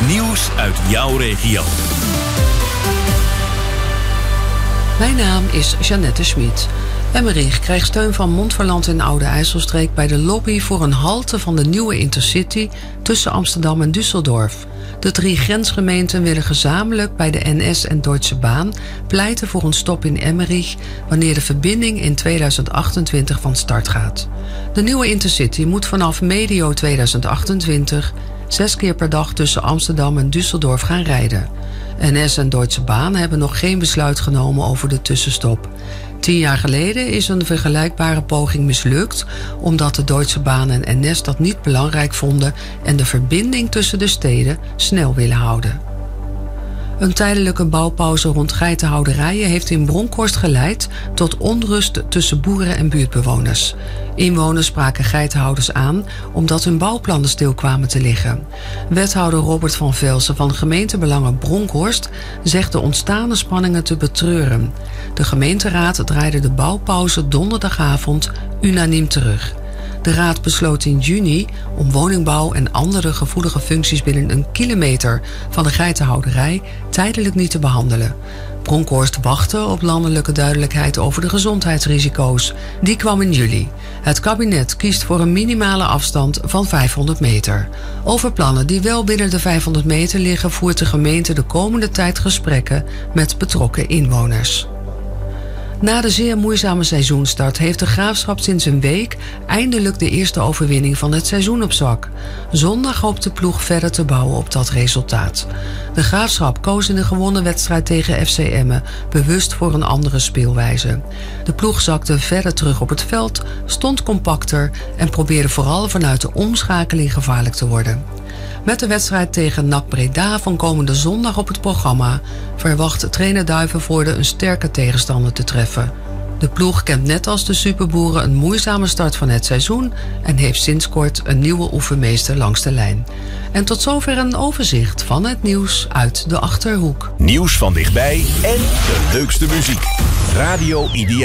Nieuws uit jouw regio. Mijn naam is Jeannette Schmid. Emmerich krijgt steun van Montferland en Oude IJsselstreek bij de lobby voor een halte van de nieuwe Intercity tussen Amsterdam en Düsseldorf. De 3 grensgemeenten willen gezamenlijk bij de NS en Deutsche Bahn pleiten voor een stop in Emmerich wanneer de verbinding in 2028 van start gaat. De nieuwe Intercity moet vanaf medio 2028 6 keer per dag tussen Amsterdam en Düsseldorf gaan rijden. NS en Deutsche Bahn hebben nog geen besluit genomen over de tussenstop. 10 jaar geleden is een vergelijkbare poging mislukt, omdat de Deutsche Bahn en NS dat niet belangrijk vonden en de verbinding tussen de steden snel willen houden. Een tijdelijke bouwpauze rond geitenhouderijen heeft in Bronkhorst geleid tot onrust tussen boeren en buurtbewoners. Inwoners spraken geitenhouders aan omdat hun bouwplannen stil kwamen te liggen. Wethouder Robert van Velsen van gemeentebelangen Bronkhorst zegt de ontstane spanningen te betreuren. De gemeenteraad draaide de bouwpauze donderdagavond unaniem terug. De raad besloot in juni om woningbouw en andere gevoelige functies binnen 1 kilometer van de geitenhouderij tijdelijk niet te behandelen. Bronkhorst wachtte op landelijke duidelijkheid over de gezondheidsrisico's. Die kwam in juli. Het kabinet kiest voor een minimale afstand van 500 meter. Over plannen die wel binnen de 500 meter liggen voert de gemeente de komende tijd gesprekken met betrokken inwoners. Na de zeer moeizame seizoenstart heeft de Graafschap sinds een week eindelijk de eerste overwinning van het seizoen op zak. Zondag hoopt de ploeg verder te bouwen op dat resultaat. De Graafschap koos in de gewonnen wedstrijd tegen FC Emmen bewust voor een andere speelwijze. De ploeg zakte verder terug op het veld, stond compacter en probeerde vooral vanuit de omschakeling gevaarlijk te worden. Met de wedstrijd tegen NAC Breda van komende zondag op het programma verwacht trainer Duivenvoorde een sterke tegenstander te treffen. De ploeg kent net als de Superboeren een moeizame start van het seizoen en heeft sinds kort een nieuwe oefenmeester langs de lijn. En tot zover een overzicht van het nieuws uit de Achterhoek. Nieuws van dichtbij en de leukste muziek. Radio Ideaal.